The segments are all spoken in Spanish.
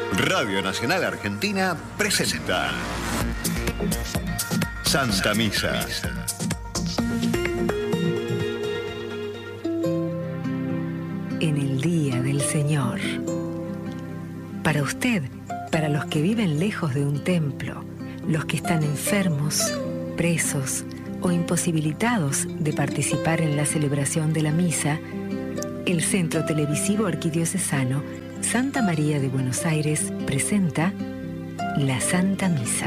Radio Nacional Argentina presenta Santa Misa. En el Día del Señor. Para usted, para los que viven lejos de un templo, los que están enfermos, presos o imposibilitados de participar en la celebración de la misa, el Centro Televisivo Arquidiocesano Santa María de Buenos Aires presenta la Santa Misa.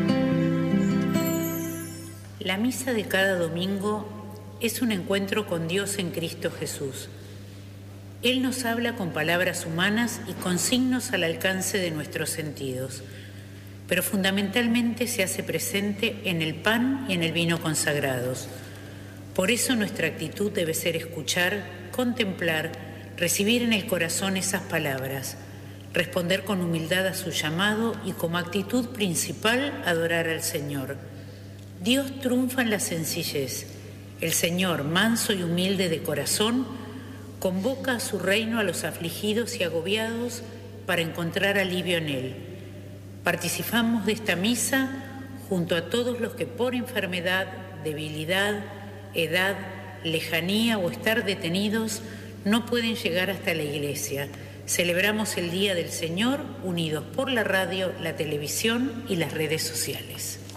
La misa de cada domingo es un encuentro con Dios en Cristo Jesús. Él nos habla con palabras humanas y con signos al alcance de nuestros sentidos, pero fundamentalmente se hace presente en el pan y en el vino consagrados. Por eso nuestra actitud debe ser escuchar, contemplar, recibir en el corazón esas palabras, responder con humildad a su llamado y como actitud principal adorar al Señor. Dios triunfa en la sencillez. El Señor, manso y humilde de corazón, convoca a su reino a los afligidos y agobiados para encontrar alivio en Él. Participamos de esta misa junto a todos los que por enfermedad, debilidad, edad, lejanía o estar detenidos no pueden llegar hasta la iglesia. Celebramos el Día del Señor unidos por la radio, la televisión y las redes sociales.